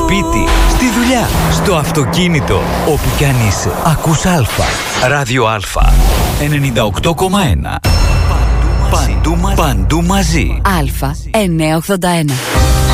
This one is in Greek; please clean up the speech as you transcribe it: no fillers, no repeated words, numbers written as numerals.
σπίτι, στη δουλειά, στο αυτοκίνητο, όπου κι αν είσαι. Ακούς Αλφα. Ράδιο Αλφα. 98,1. Παντού μαζί. Αλφα 981.